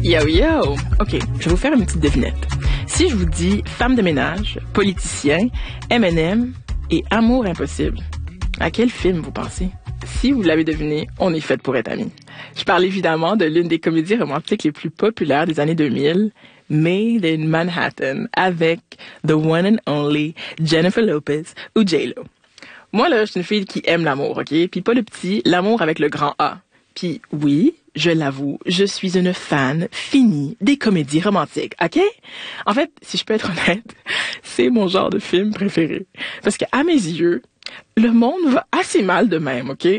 Yo, yo! OK, je vais vous faire une petite devinette. Si je vous dis femme de ménage, politicien, M&M et amour impossible, à quel film vous pensez? Si vous l'avez deviné, on est fait pour être amis. Je parle évidemment de l'une des comédies romantiques les plus populaires des années 2000, Made in Manhattan, avec the one and only Jennifer Lopez ou J-Lo. Moi, là, je suis une fille qui aime l'amour, OK? Puis pas le petit, l'amour avec le grand A. Puis oui, je l'avoue, je suis une fan finie des comédies romantiques, OK? En fait, si je peux être honnête, c'est mon genre de film préféré. Parce qu'à mes yeux, le monde va assez mal de même, OK?